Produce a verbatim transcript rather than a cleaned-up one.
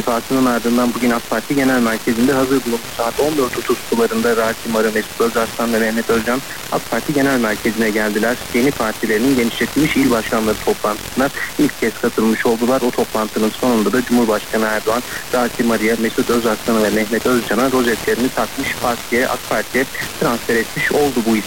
infazının ardından bugün AK Parti Genel Merkezi'nde hazır bulundu. Saat on dört otuz sularında Rasim Arı, Mesut Özarslan ve Mehmet Özcan AK Parti Genel Merkezi'ne geldiler. Yeni partilerinin genişletilmiş il başkanları toplantısına ilk kez katılmış oldular. O toplantının sonunda da Cumhurbaşkanı Erdoğan, Rasim Arı'ya, Mesut Özarslan'a ve Mehmet Özcan'a rozetlerini takmış, partiye, AK Parti'ye transfer etmiş oldu bu